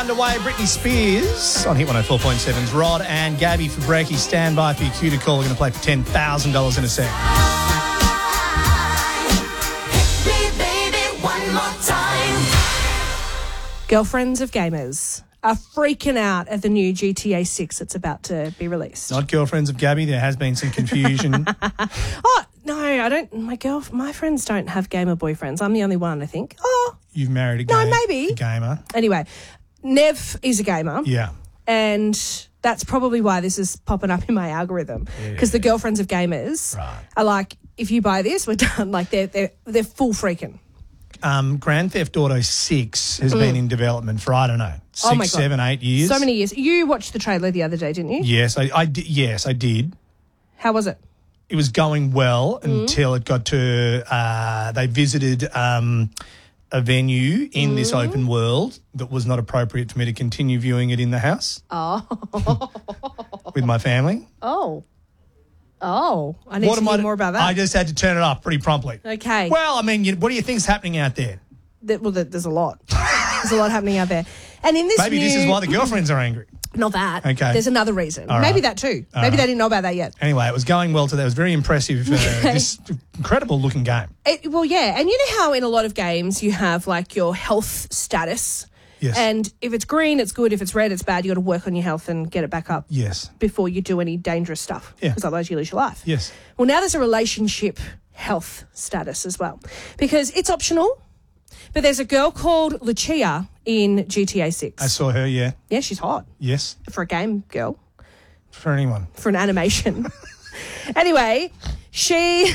underway. Britney Spears on Hit 104.7's Rod and Gabby for Breaky. Stand by for your cue to call. We're going to play for $10,000 in a sec. Girlfriends of gamers are freaking out at the new GTA 6 that's about to be released. Not girlfriends of Gabby. There has been some confusion. Oh, no, I don't. My friends don't have gamer boyfriends. I'm the only one, I think. Oh. You've married a gamer. Anyway, Nev is a gamer. Yeah. And that's probably why this is popping up in my algorithm. Because the girlfriends of gamers are like, if you buy this, we're done. Like, they're full freaking. Grand Theft Auto 6 has been in development for, I don't know, 6, 7, 8 years. So many years. You watched the trailer the other day, didn't you? Yes, I did. Yes, I did. How was it? It was going well until it got to they visited a venue in this open world that was not appropriate for me to continue viewing it in the house. Oh. With my family. Oh, I need to hear more about that. I just had to turn it off pretty promptly. Okay. Well, I mean, what do you think's happening out there? There's a lot. There's a lot happening out there. And in this Maybe this is why the girlfriends are angry. Not that. Okay. There's another reason. All Maybe right. that too. Maybe they didn't know about that yet. Anyway, it was going well today. It was very impressive. This incredible looking game. Well, yeah. And you know how in a lot of games you have like your health status? Yes. And if it's green, it's good. If it's red, it's bad. You got to work on your health and get it back up. Yes. Before you do any dangerous stuff. Yeah. Because otherwise you lose your life. Yes. Well, now there's a relationship health status as well. Because it's optional. But there's a girl called Lucia in GTA 6. I saw her, yeah. Yeah, she's hot. Yes. For a game girl. For anyone. For an animation. Anyway, she...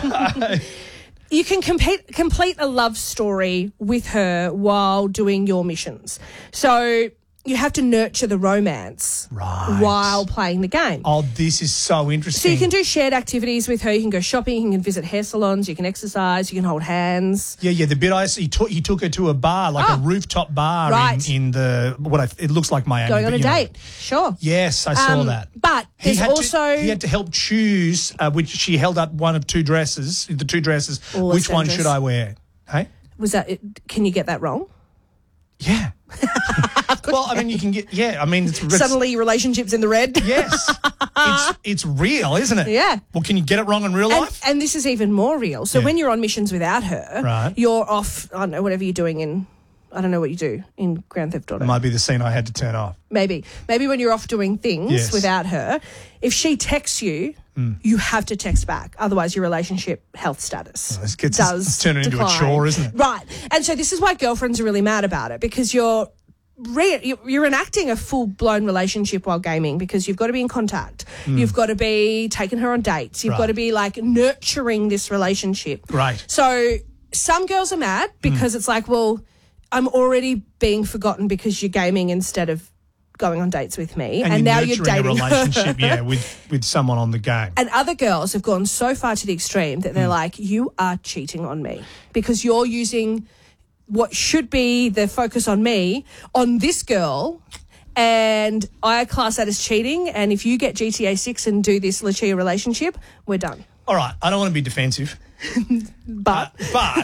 You can complete a love story with her while doing your missions. So you have to nurture the romance while playing the game. Oh, this is so interesting. So you can do shared activities with her. You can go shopping. You can visit hair salons. You can exercise. You can hold hands. Yeah. The bit I see, he took her to a bar, like a rooftop bar in the it looks like Miami. Going on a date. Sure. Yes, I saw that. But he had to help choose which she held up one of two dresses. The two dresses. Which one should I wear? Hey. Was that? Can you get that wrong? Yeah. Well, I mean, you can get, it's suddenly relationships in the red. Yes. It's real, isn't it? Yeah. Well, can you get it wrong in real life? And this is even more real. So when you're on missions without her, you're off, I don't know, whatever you're doing I don't know what you do in Grand Theft Auto. It might be the scene I had to turn off. Maybe when you're off doing things without her, if she texts you, you have to text back. Otherwise, your relationship health status does turn it into a chore, isn't it? Right. And so this is why girlfriends are really mad about it, because you're enacting a full-blown relationship while gaming, because you've got to be in contact. You've got to be taking her on dates. You've got to be, like, nurturing this relationship. Right. So some girls are mad because it's like, well, I'm already being forgotten because you're gaming instead of going on dates with me, and now you're dating a relationship, with someone on the game. And other girls have gone so far to the extreme that they're like, you are cheating on me because you're using what should be the focus on me on this girl, and I class that as cheating. And if you get GTA 6 and do this Lucia relationship, we're done. All right, I don't want to be defensive, but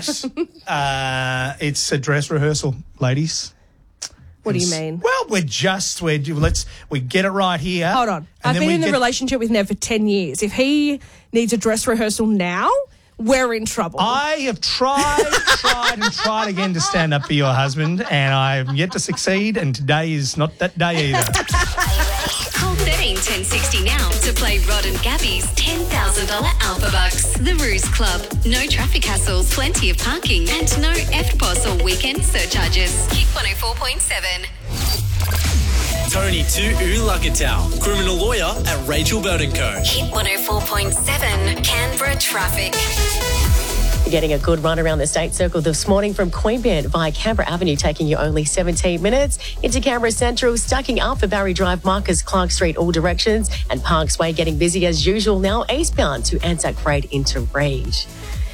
it's a dress rehearsal, ladies. What do you mean? Well, we get it right here. Hold on. I've been in the relationship with Nev for 10 years. If he needs a dress rehearsal now, we're in trouble. I have tried again to stand up for your husband, and I've yet to succeed, and today is not that day either. Call 13 1060 now to play Rod and Gabby's $10,000 Alpha Bucks. The Ruse Club. No traffic hassles, plenty of parking, and no EFTPOS or weekend surcharges. Kick 104.7. Tony to Ulagatow, criminal lawyer at Rachel Burton Co. Hit 104.7, Canberra traffic. Getting a good run around the State Circle this morning from Queanbeyan via Canberra Avenue, taking you only 17 minutes. Into Canberra Central, stacking up for Barry Drive, Marcus, Clark Street, all directions. And Parks Way getting busy as usual now, eastbound to Anzac Parade into Reed.